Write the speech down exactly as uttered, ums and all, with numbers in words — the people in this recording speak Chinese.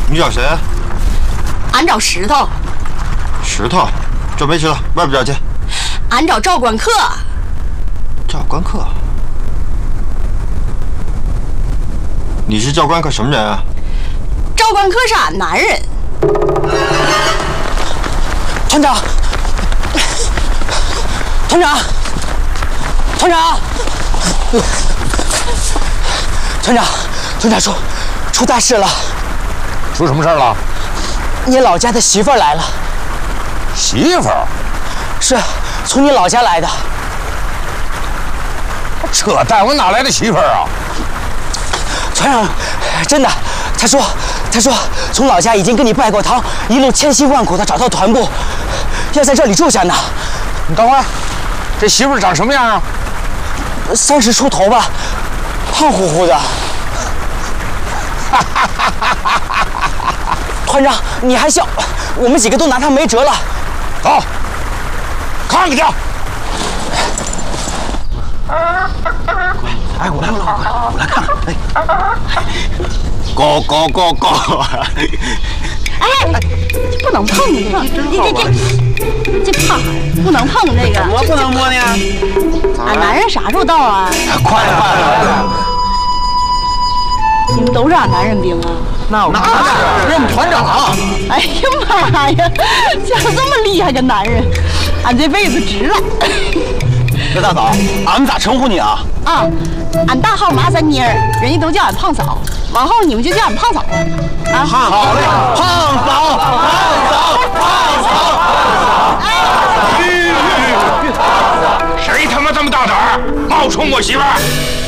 你找谁？ 俺找石头。 石头，这没吃了，外边找去。 俺找赵官客。 赵官客？你是赵官客什么人啊？ 赵官客是俺男人。 团长，团长，团长，团长，团长出出大事了！ 出什么事了？ 你老家的媳妇儿来了。 媳妇儿？ 是从你老家来的。 扯淡！我哪来的媳妇儿啊？ 团长，真的，他说，他说从老家已经跟你拜过堂，一路千辛万苦的找到团部，要在这里住下呢。 你等会儿，这媳妇儿长什么样啊？ 三十出头吧，胖乎乎的。团长，你还笑？我们几个都拿他没辙了。 走，看看去。 哎，我来，我来，我来看看。哎，go go go go！ 哎，不能碰这个，这这这这胖，不能碰这个。 我不能摸呢。 俺男人啥时候到啊？ 快了，快了！ 你们都是俺男人兵啊？ 那那是任团长啊！ 哎呀妈呀，像这么厉害个男人，俺这辈子值了。 这大嫂，俺们咋称呼你啊？ 啊，俺大号马三妮儿，人家都叫俺胖嫂，往后你们就叫俺胖嫂啊。啊， 好嘞，胖嫂，胖嫂，胖嫂！ 谁他妈这么大胆儿，冒充我媳妇儿？